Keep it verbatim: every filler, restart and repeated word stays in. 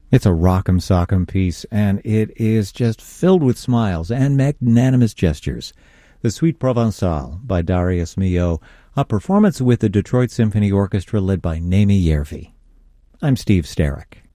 It's a rock'em sock'em piece, and it is just filled with smiles and magnanimous gestures. The Suite Provençale by Darius Milhaud, a performance with the Detroit Symphony Orchestra led by Naomi Yervi. I'm Steve Sterrick.